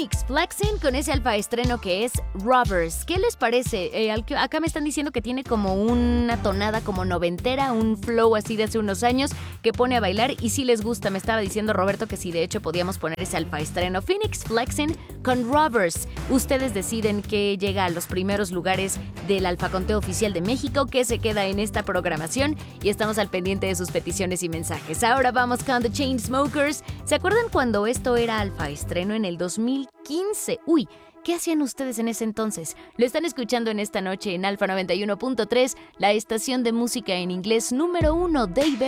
Phoenix Flexing con ese alfa estreno que es Robbers. ¿Qué les parece? Acá me están diciendo que tiene como una tonada como noventera, un flow así de hace unos años que pone a bailar y sí les gusta. Me estaba diciendo Roberto que sí, de hecho podíamos poner ese alfa estreno. Phoenix Flexing con Robbers. Ustedes deciden qué llega a los primeros lugares del Alfa Conteo Oficial de México, qué se queda en esta programación y estamos al pendiente de sus peticiones y mensajes. Ahora vamos con The Chainsmokers. ¿Se acuerdan cuando esto era alfa estreno en el 2015? Uy, ¿qué hacían ustedes en ese entonces? Lo están escuchando en esta noche en Alfa 91.3, la estación de música en inglés número 1 de